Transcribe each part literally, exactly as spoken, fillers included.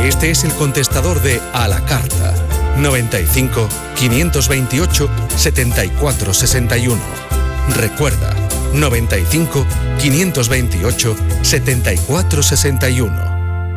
Este es el contestador de A la Carta. noventa y cinco, quinientos veintiocho, setenta y cuatro sesenta y uno. Recuerda, noventa y cinco, quinientos veintiocho, setenta y cuatro sesenta y uno.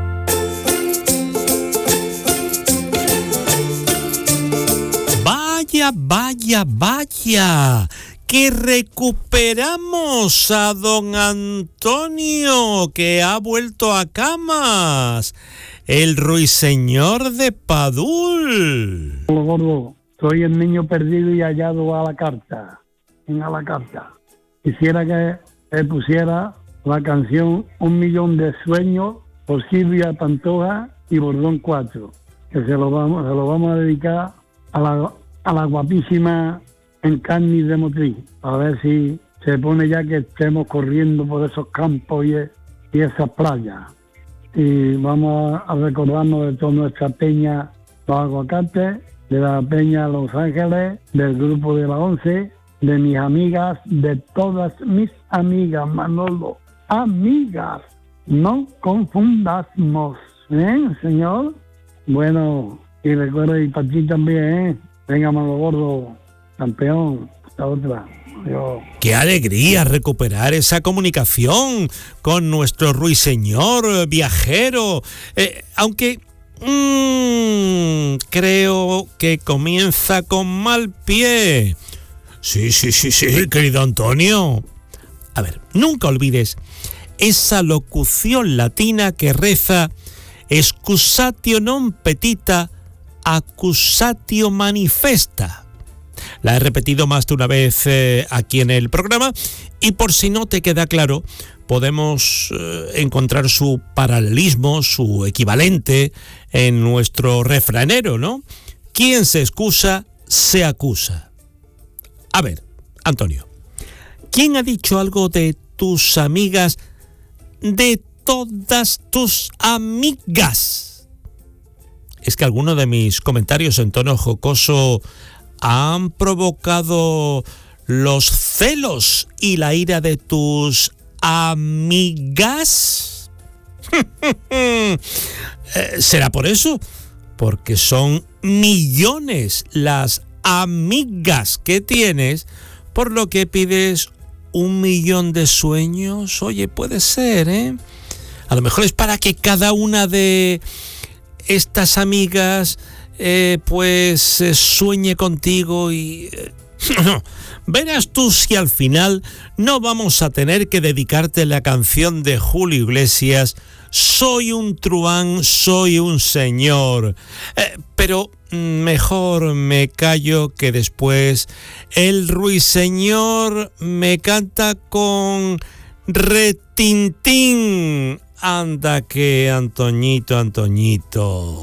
Vaya, vaya, vaya, que recuperamos a don Antonio, que ha vuelto a camas, el ruiseñor de Padul. Hola, gordo, soy el niño perdido y hallado a la carta, en a la carta. Quisiera que le pusiera la canción Un Millón de Sueños por Silvia Pantoja y Bordón cuatro, que se lo vamos, se lo vamos a dedicar a la, a la guapísima Encarni de Motriz, a ver si se pone ya que estemos corriendo por esos campos y, y esas playas. Y vamos a recordarnos de toda nuestra peña Los Aguacates, de la peña Los Ángeles, del grupo de la once, de mis amigas, de todas mis amigas, Manolo. Amigas, no confundamos, ¿eh, señor? Bueno, y recuerda, y para ti también, ¿eh? Venga, Manolo Gordo, campeón, hasta otra. Adiós. ¡Qué alegría recuperar esa comunicación con nuestro ruiseñor viajero! Eh, aunque mmm, creo que comienza con mal pie. Sí, sí, sí, sí, querido Antonio. A ver, nunca olvides esa locución latina que reza excusatio non petita, accusatio manifesta. La he repetido más de una vez eh, aquí en el programa, y por si no te queda claro, podemos eh, encontrar su paralelismo, su equivalente en nuestro refranero, ¿no? Quien se excusa, se acusa. A ver, Antonio, ¿quién ha dicho algo de tus amigas, de todas tus amigas? Es que algunos de mis comentarios en tono jocoso han provocado los celos y la ira de tus amigas. ¿Será por eso? Porque son millones las amigas que tienes, por lo que pides un millón de sueños. Oye, puede ser, ¿eh? A lo mejor es para que cada una de estas amigas Eh, pues eh, sueñe contigo y... Eh, verás tú si al final no vamos a tener que dedicarte la canción de Julio Iglesias, Soy un truán, soy un señor. Eh, pero mejor me callo, que después el ruiseñor me canta con retintín. Anda que Antoñito, Antoñito.